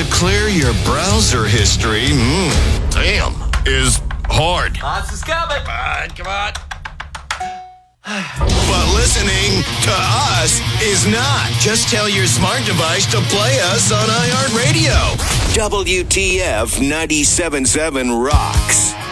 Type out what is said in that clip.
to clear your browser history, damn, is hard. Boss is coming. Come on. But listening to us is not. Just tell your smart device to play us on iHeartRadio. WTF 97.7 rocks.